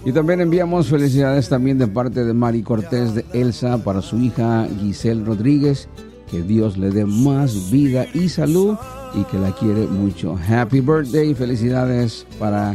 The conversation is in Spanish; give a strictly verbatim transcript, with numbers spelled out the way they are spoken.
Y también enviamos felicidades también de parte de Mari Cortés de Elsa para su hija Giselle Rodríguez. Que Dios le dé más vida y salud y que la quiere mucho. Happy birthday, felicidades para